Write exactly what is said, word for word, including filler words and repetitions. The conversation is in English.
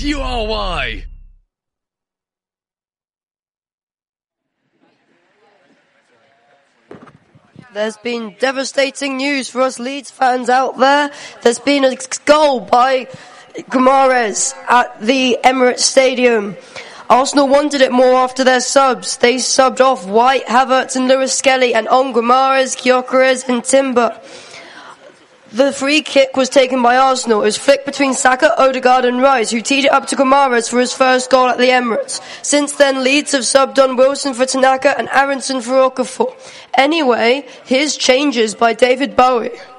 you are why. There's been devastating news for us Leeds fans out there. There's been a goal by Guimaraes at the Emirates Stadium. Arsenal wanted it more after their subs. They subbed off White, Havertz and Lewis Skelly and on Guimaraes, Gyökeres and Timber. The free kick was taken by Arsenal. It was flicked between Saka, Odegaard and Rice, who teed it up to Guimaraes for his first goal at the Emirates. Since then, Leeds have subbed on Wilson for Tanaka and Aronson for Okafor. Anyway, here's changes by David Bowie.